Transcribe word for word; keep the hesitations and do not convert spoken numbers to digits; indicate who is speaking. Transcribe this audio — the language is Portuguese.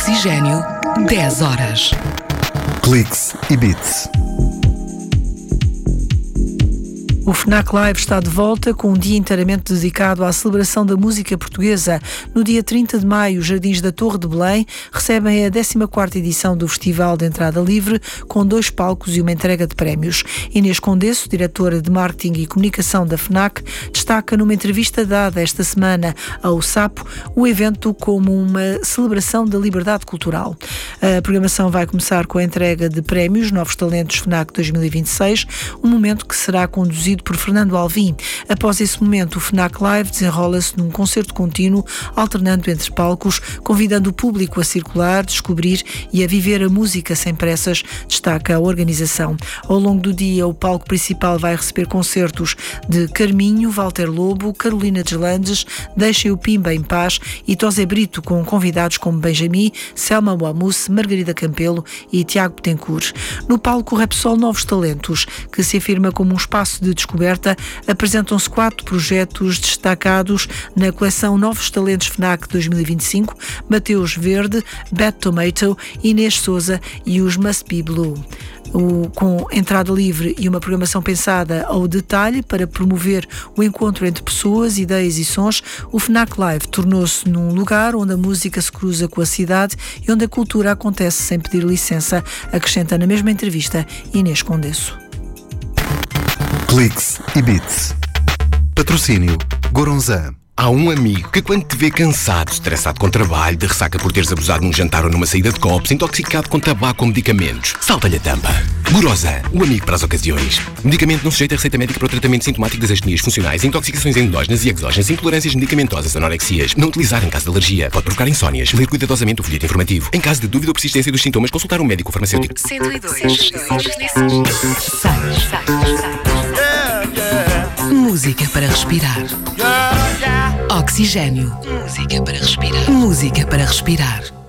Speaker 1: Oxigênio, dez horas.
Speaker 2: Cliques e Beats.
Speaker 3: O FNAC Live está de volta com um dia inteiramente dedicado à celebração da música portuguesa. No dia trinta de maio, os Jardins da Torre de Belém recebem a décima quarta edição do Festival de Entrada Livre, com dois palcos e uma entrega de prémios. Inês Condesso, diretora de Marketing e Comunicação da FNAC, destaca numa entrevista dada esta semana ao Sapo o evento como uma celebração da liberdade cultural. A programação vai começar com a entrega de prémios Novos Talentos FNAC dois mil e vinte e seis, um momento que será conduzido por Fernando Alvim. Após esse momento, o FNAC Live desenrola-se num concerto contínuo, alternando entre palcos, convidando o público a circular, descobrir e a viver a música sem pressas, destaca a organização. Ao longo do dia, o palco principal vai receber concertos de Carminho, Walter Lobo, Carolina Deslandes, Deixem o Pimba em Paz e Tosé Brito, com convidados como Benjamin, Selma Wamusse, Margarida Campelo e Tiago Betancourt. No palco Repsol Novos Talentos, que se afirma como um espaço de descoberta, apresentam-se quatro projetos destacados na coleção Novos Talentos FNAC dois mil e vinte e cinco: Mateus Verde, Bad Tomato, Inês Souza e os Must Be Blue. O, com entrada livre e uma programação pensada ao detalhe para promover o encontro entre pessoas, ideias e sons, o FNAC Live tornou-se num lugar onde a música se cruza com a cidade e onde a cultura acontece sem pedir licença, acrescenta na mesma entrevista Inês Condesso.
Speaker 2: Cliques e Beats. Patrocínio Goronzan.
Speaker 4: Há um amigo que, quando te vê cansado, estressado com trabalho, de ressaca por teres abusado num jantar ou numa saída de copos, intoxicado com tabaco ou medicamentos, salta-lhe a tampa. Goronzan, o amigo para as ocasiões. Medicamento não sujeito a receita médica para o tratamento sintomático das astenias funcionais, intoxicações endógenas e exógenas, intolerâncias medicamentosas, anorexias. Não utilizar em caso de alergia. Pode provocar insónias. Ler cuidadosamente o folheto informativo. Em caso de dúvida ou persistência dos sintomas, consultar um médico ou farmacêutico.
Speaker 1: cento e dois. Música para respirar. Oxigênio. Música para respirar. Música para respirar.